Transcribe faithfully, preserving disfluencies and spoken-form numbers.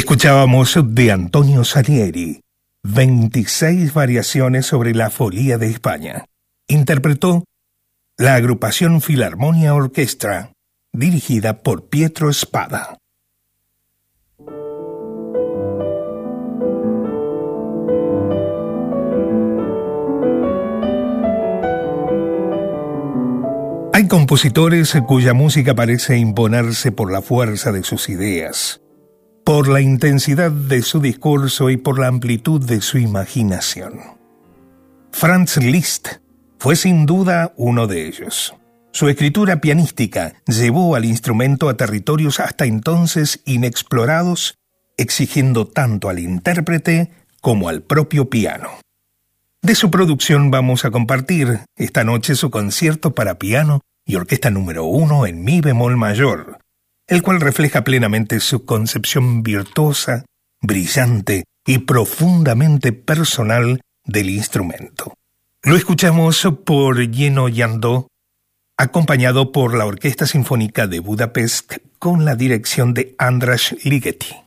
Escuchábamos de Antonio Salieri, veintiséis variaciones sobre la Folía de España. Interpretó la agrupación Filarmonia Orquestra, dirigida por Pietro Spada. Hay compositores cuya música parece imponerse por la fuerza de sus ideas, por la intensidad de su discurso y por la amplitud de su imaginación. Franz Liszt fue sin duda uno de ellos. Su escritura pianística llevó al instrumento a territorios hasta entonces inexplorados, exigiendo tanto al intérprete como al propio piano. De su producción vamos a compartir esta noche su concierto para piano y orquesta número uno en mi bemol mayor, el cual refleja plenamente su concepción virtuosa, brillante y profundamente personal del instrumento. Lo escuchamos por Jenő Jandó, acompañado por la Orquesta Sinfónica de Budapest con la dirección de András Ligeti.